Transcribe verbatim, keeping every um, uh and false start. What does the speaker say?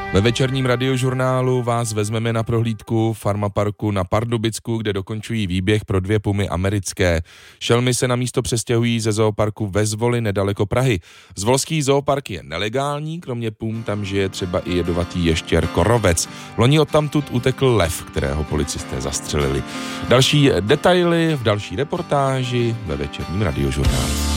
Ve večerním radiožurnálu vás vezmeme na prohlídku farmaparku na Pardubicku, kde dokončují výběh pro dvě pumy americké. Šelmy se na místo přestěhují ze zooparku ve Zvoli nedaleko Prahy. Zvolský zoopark je nelegální, kromě pum tam žije třeba i jedovatý ještěr korovec. Loni odtamtud utekl lev, kterého policisté zastřelili. Další detaily v další reportáži ve večerním radiožurnálu.